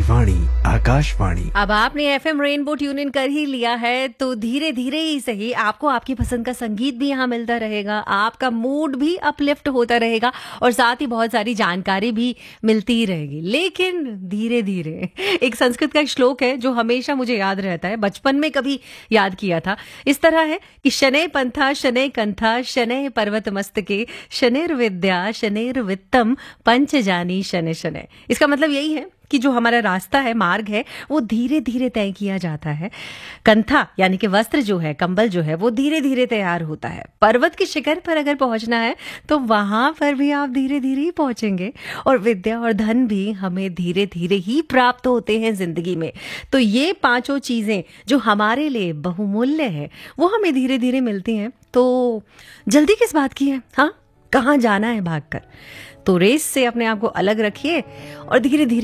वाणी आकाशवाणी। अब आपने FM rainbow tune in कर ही लिया है तो धीरे धीरे ही सही आपको आपकी पसंद का संगीत भी यहाँ मिलता रहेगा, आपका मूड भी अपलिफ्ट होता रहेगा और साथ ही बहुत सारी जानकारी भी मिलती ही रहेगी। लेकिन धीरे धीरे एक संस्कृत का श्लोक है जो हमेशा मुझे याद रहता है, बचपन में कभी याद किया था। इस तरह है कि शनै पंथा शनै कंथा शनै पर्वत मस्तके शनैर्विद्या शनैर्वित्तम पंचजानी शनै शनै। इसका मतलब यही है कि जो हमारा रास्ता है, मार्ग है, वो धीरे धीरे तय किया जाता है। कंथा यानी कि वस्त्र जो है, कंबल जो है, वो धीरे धीरे तैयार होता है। पर्वत की शिखर पर अगर पहुंचना है तो वहां पर भी आप धीरे धीरे ही पहुंचेंगे और विद्या और धन भी हमें धीरे धीरे ही प्राप्त होते हैं जिंदगी में। तो ये पांचों चीजें जो हमारे लिए बहुमूल्य है वो हमें धीरे धीरे मिलती हैं। तो जल्दी किस बात की है? हाँ, कहाँ जाना है भागकर? तो रेस से अपने आप को अलग रखिए और धीरे धीरे